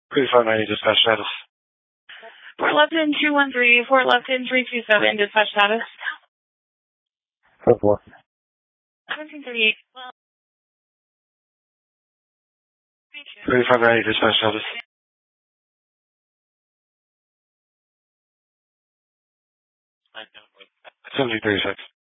3590 dispatch status. Fort Lupton 213, Fort Lupton 327, dispatch status. 4-4. 1738. 3590 dispatch status. 1736.